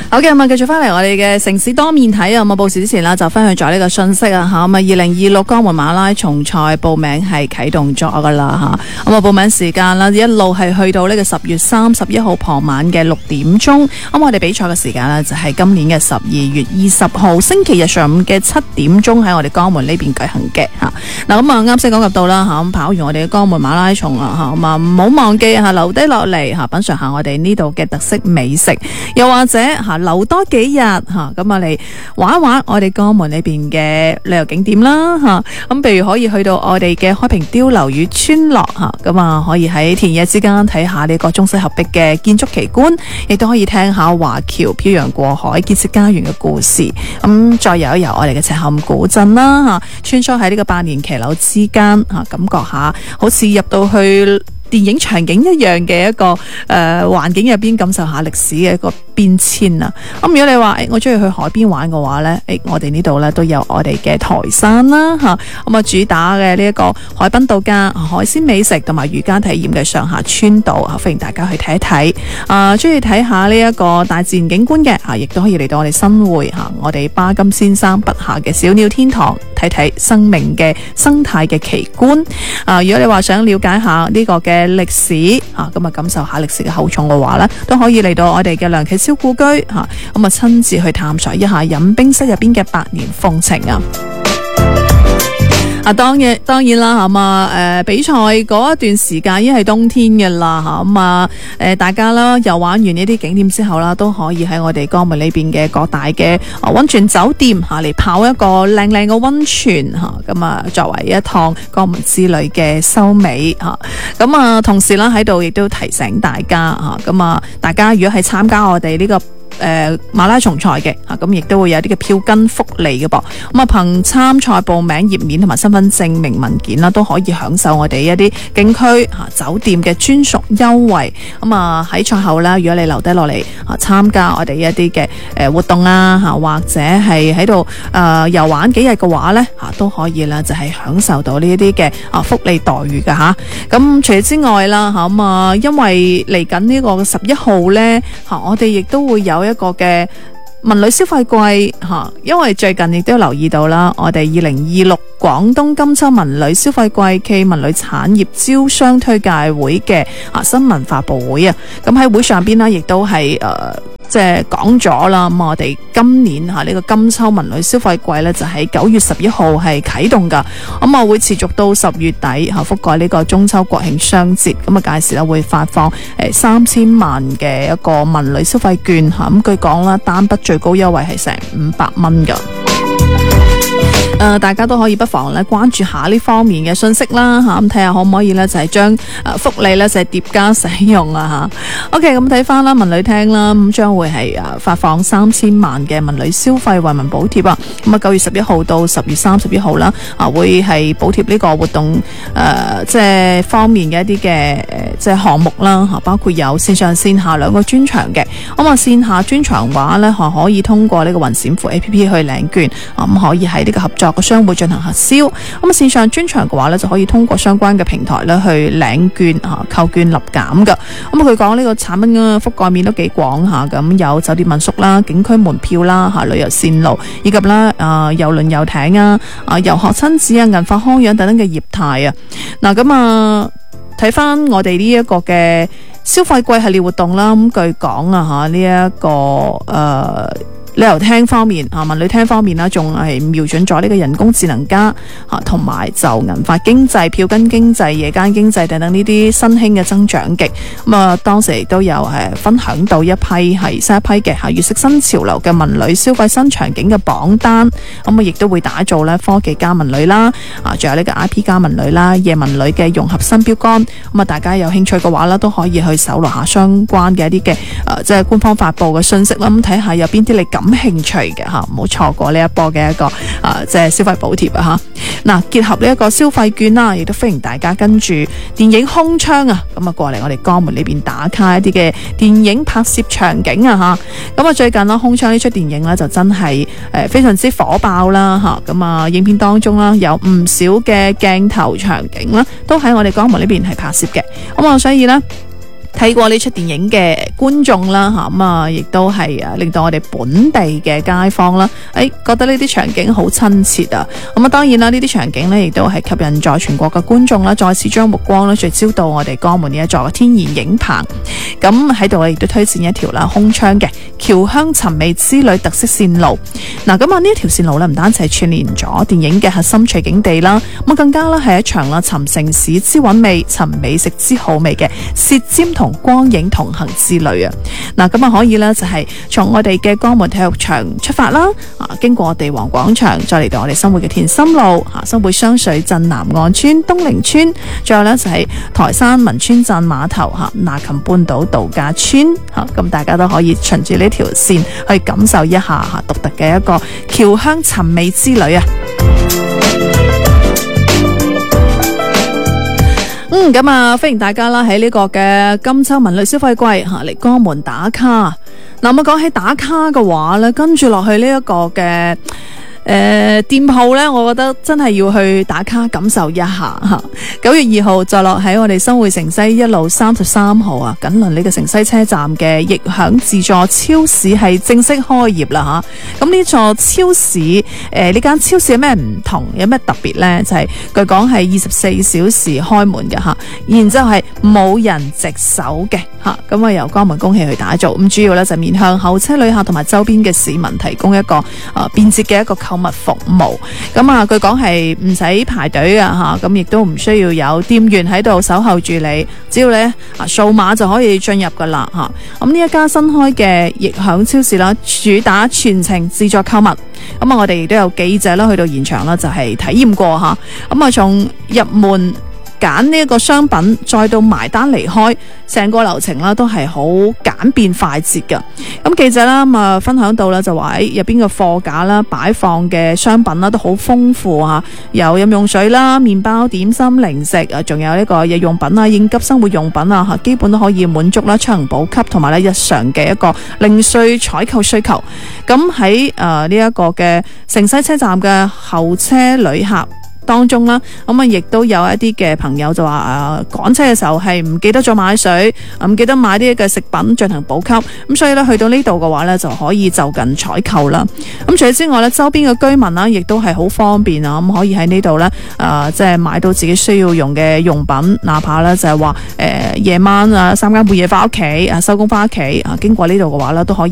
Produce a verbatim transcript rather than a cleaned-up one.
好嘅，咁啊，繼續翻嚟我哋嘅城市多面睇啊！咁啊，報時之前啦，就分享咗呢個信息啊吓，咁啊，二零二六江門馬拉松賽報名係啟動咗噶啦吓，咁啊，報名時間啦，一路係去到呢個十月三十一號傍晚嘅六點鐘，咁我哋比賽嘅時間呢，就係今年嘅十二月二十號星期日上午嘅七點鐘喺我哋江門呢邊舉行嘅吓。嗱，咁啊，啱先講及到啦吓，咁跑完我哋嘅江門馬拉松啦吓，咁啊，唔好忘記吓留低落嚟吓，品嘗下我哋呢度嘅特色美食，又或者吓留多幾日吓，咁啊嚟玩一玩我哋江門呢邊嘅旅遊景點啦吓，咁譬如可以去到我哋嘅開平碉樓與村落吓，咁啊可以喺田野之間睇下呢個中西合璧嘅建築奇觀，亦都可以聽下華僑漂洋過海建設家園嘅故事，咁再遊一遊我哋嘅赤坎古鎮啦吓，穿梭喺呢個百年騎樓之間吓，感覺下好似入到去電影場景一樣嘅一個誒環境入邊，感受下歷史嘅一個變遷啊！咁如果你話誒、欸、我中意去海邊玩嘅話咧，誒、欸、我哋呢度咧都有我哋嘅台山啦吓，咁啊主打嘅呢一個海濱度假、海鮮美食同埋漁家體驗嘅上下川島啊，歡迎大家去睇一睇。啊，中意睇下呢一個大自然景觀嘅啊，亦都可以嚟到我哋新會吓，我哋巴金先生筆下嘅小鳥天堂，睇睇生命嘅生態嘅奇觀。啊，如果你話想了解下呢個嘅歷史吓，咁啊感受下歷史嘅厚重嘅話咧，都可以嚟到我哋嘅梁啟超故居吓，咁啊親自去探索一下飲冰室入邊嘅百年風情啊！啊，當然當然啦，咁啊，誒，比賽嗰一段時間已經係冬天嘅啦，吓咁啊，誒，大家啦，遊玩完呢啲景點之後啦，都可以喺我哋江門呢邊嘅各大嘅溫泉酒店吓嚟泡一個靚靚嘅溫泉吓，咁啊，作為一趟江門之旅嘅收尾吓，咁啊，同時啦喺度亦都提醒大家吓，咁啊，大家如果係參加我哋呢個誒、呃，馬拉松賽嘅吓，咁亦都會有啲嘅票根福利嘅噃。咁啊，憑參賽報名頁面同埋身份證明文件啦，都可以享受我哋一啲景區吓酒店嘅專屬優惠。咁啊，喺賽後啦，如果你留低落嚟啊，參加我哋一啲嘅誒活動啊吓，或者係喺度誒遊玩幾日嘅話咧吓，都可以啦，就係享受到呢一啲嘅啊福利待遇噶吓。咁除此之外啦吓，咁啊，因為嚟緊呢個十一號咧吓，我哋亦都會有一個嘅文旅消費季吓，因為最近亦都留意到啦，我哋二零二六廣東金秋文旅消費季暨文旅產業招商推介會嘅啊新聞發佈會啊，咁喺會上邊呢，亦都係誒即係講咗啦。咁我哋今年吓呢個金秋文旅消費季呢，就喺九月十一號係啟動噶，咁啊會持續到十月底吓，覆蓋呢個中秋國慶雙節。咁啊屆時咧會發放誒三千萬嘅一個文旅消費券吓，咁據講啦，單筆最高優惠係成五百蚊噶。誒、呃，大家都可以不妨咧關注下呢方面嘅信息啦吓，咁睇下可唔可以咧就係將誒福利咧就係疊加使用啊吓。OK， 咁睇翻啦，文旅廳啦，咁將會係誒發放三千萬嘅文旅消費惠民補貼啊。咁啊九月十一號到十月三十一號啦，啊會係補貼呢個活動誒、呃、即係方面嘅一啲嘅誒即係項目啦吓，包括有線上線下兩個專場嘅。咁啊線下專場話咧，可可以通過呢個雲閃付 A P P 去領券，咁可以喺呢個合作個商會進行核銷，咁啊線上專場嘅話咧，就可以通過相關嘅平台咧去領券啊，購券立減噶。咁佢講呢個產品嘅覆蓋面都幾廣下，咁有酒店民宿啦、景區門票啦、吓旅遊線路，以及啦啊郵輪遊艇啊、啊遊學親子啊、銀髮康養等等嘅業態啊。嗱咁啊，睇翻我哋呢一個嘅消費季系列活動啦，咁據講啊吓呢一個誒。呃旅遊廳方面啊，文旅廳方面啦，仲係瞄準咗呢個人工智能加啊，同埋就銀髮經濟、票根經濟、夜間經濟等等呢啲新興嘅增長極。咁啊，當時亦都有誒分享到一批係新一批嘅吓，粵式新潮流嘅文旅消費新場景嘅榜單。咁啊，亦都會打造咧科技加文旅啦，啊，仲有呢個 I P 加文旅啦、夜文旅嘅融合新標杆。咁啊，大家有興趣嘅話啦，都可以去搜羅下相關嘅一啲嘅誒，即係官方發布嘅信息啦。咁睇下有邊啲你感興趣嘅吓，唔好錯過呢一波嘅一個啊，即係消費補貼啊吓。嗱，結合呢一個消費券啦，亦都歡迎大家跟住電影空窗啊，咁啊過嚟我哋江門呢邊打卡一啲嘅電影拍攝場景啊吓。咁啊最近啦，空窗呢出電影咧就真係誒非常之火爆啦吓。咁啊影片當中啦有唔少嘅鏡頭場景啦，都喺我哋江門呢邊係拍攝嘅。咁啊所以咧。 睇過呢出電影嘅觀眾啦，吓咁啊，亦都係啊令到我哋本地嘅街坊啦，誒覺得呢啲場景好親切啊！咁啊，當然啦，呢啲場景呢亦都係吸引咗全國嘅觀眾啦，再次將目光咧聚焦到我哋江門呢一座嘅天然影棚。咁喺度我亦都推薦一條啦，空窗嘅僑鄉尋味之旅特色線路。嗱，咁啊呢一條線路呢，唔單止係串聯咗電影嘅核心取景地啦，咁啊更加啦係一場啦尋城市之韻味、尋美食之好味嘅舌尖同光影同行之旅啊！嗱，咁啊可以咧就係從我哋嘅江門體育場出發啦，啊經過地王廣場，再嚟到我哋生活嘅田心路，啊生活雙水鎮南岸村、東寧村，最後咧就係台山文村鎮碼頭吓、那琴半島度假村吓，咁大家都可以循住呢條線去感受一下吓獨特嘅一個僑鄉尋味之旅啊！嗯，咁啊，歡迎大家啦，喺呢個嘅金秋文旅消費季吓嚟江門打卡。嗱，咁講起打卡嘅話咧，跟住落去呢一個嘅誒、呃，店鋪呢，我覺得真係要去打卡感受一下吓。九月二號就落喺我哋新會城西一路三十三號啊，緊鄰呢個城西車站嘅逸享自助超市係正式開業啦吓。咁呢座超市誒，呢、呃、間超市有咩唔同，有咩特別呢？就係、是、據講係二十四小時開門嘅吓，然之後係冇人值守嘅吓。咁啊由江門公汽去打造，咁主要呢，就面向候車旅客同埋周邊嘅市民提供一個誒、呃、便捷嘅一個購物服務。咁啊據講係唔使排隊啊吓，咁亦都唔需要有店員喺度守候住你，只要咧啊掃碼就可以進入噶啦吓。咁呢一家新開嘅逸享超市啦，主打全程自助購物。咁啊我哋亦都有記者啦去到現場啦，就係體驗過吓。咁啊從入門揀呢一個商品，再到埋單離開，成個流程啦都係好簡便快捷噶。咁記者啦咁啊分享到啦，就話喺入邊嘅貨架啦、擺放嘅商品啦都好豐富啊，有飲用水啦、麵包、點心、零食啊，仲有呢個日用品啊、應急生活用品啊，吓基本都可以滿足啦出行補給同埋咧日常嘅一個零碎採購需求。咁喺誒呢一個嘅城西車站嘅候車旅客當中啦，咁啊亦都有一啲嘅朋友就話誒趕車嘅時候係唔記得咗買水，唔記得買啲嘅食品進行補給，咁所以咧去到呢度嘅話咧就可以就近採購啦。咁除咗之外咧，周邊嘅居民啦亦都係好方便啊，咁可以喺呢度咧誒即係買到自己需要用嘅用品，哪怕咧就係話誒夜晚啊三更半夜翻屋企啊收工翻屋企啊經過呢度嘅話咧都可以